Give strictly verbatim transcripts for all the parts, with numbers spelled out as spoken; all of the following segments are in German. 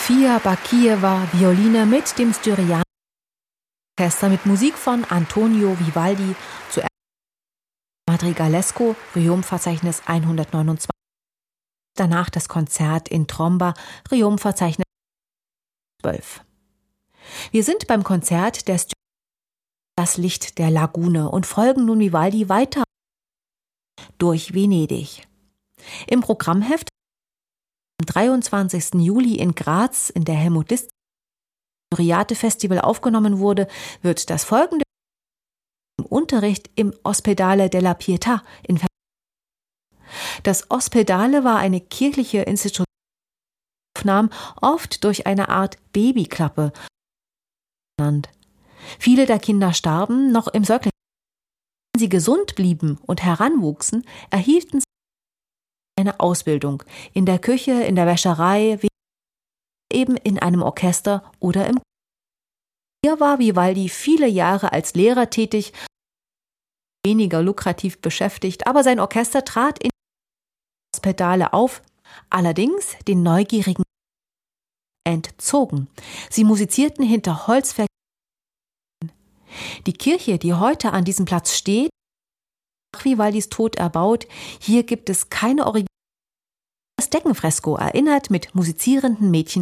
Alfia Bakiewa, Violine mit dem Styrianer Orchester mit Musik von Antonio Vivaldi, zuerst Madrigalesco, Requiem-Verzeichnis hundertneunundzwanzig. Danach das Konzert in Tromba, Requiem-Verzeichnis zwölf. Wir sind beim Konzert der Styrianer Das Licht der Lagune und folgen nun Vivaldi weiter durch Venedig. Im Programmheft am dreiundzwanzigsten Juli in Graz in der Helmut List Laureate Festival aufgenommen wurde, wird das folgende im Unterricht im Ospedale della Pietà in Ver Das Ospedale war eine kirchliche Institution, aufnahm oft durch eine Art Babyklappe genannt. Viele der Kinder starben noch im Säugling. Wenn sie gesund blieben und heranwuchsen, erhielten sie eine Ausbildung in der Küche, in der Wäscherei, eben in einem Orchester oder im Hier war Vivaldi viele Jahre als Lehrer tätig, weniger lukrativ beschäftigt, aber sein Orchester trat in Ospedale auf, allerdings den Neugierigen entzogen. Sie musizierten hinter Holzverkleidungen. Die Kirche, die heute an diesem Platz steht, nach Vivaldis Tod erbaut, hier gibt es keine Original. Das Deckenfresko erinnert mit musizierenden Mädchen.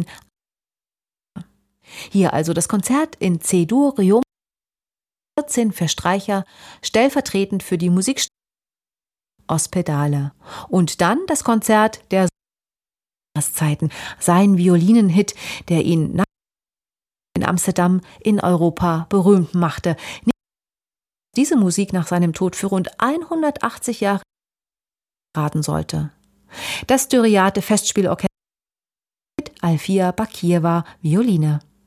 Hier also das Konzert in C-Dur, Requiem vierzehn für Streicher, stellvertretend für die Musik Ospedale. Und dann das Konzert der Zeiten, sein Violinenhit, der ihn nach in Amsterdam in Europa berühmt machte. Diese Musik nach seinem Tod für rund hundertachtzig Jahre raten sollte. Das Styriate Festspielorchester mit Alfia Bakiewa, Violine.